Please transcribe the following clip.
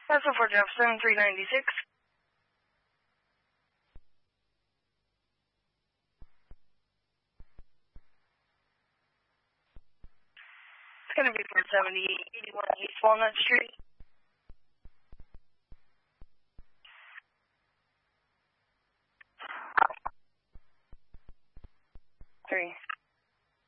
That's a for Jefferson, 396. It's going to be for 7081 East Walnut Street. Three.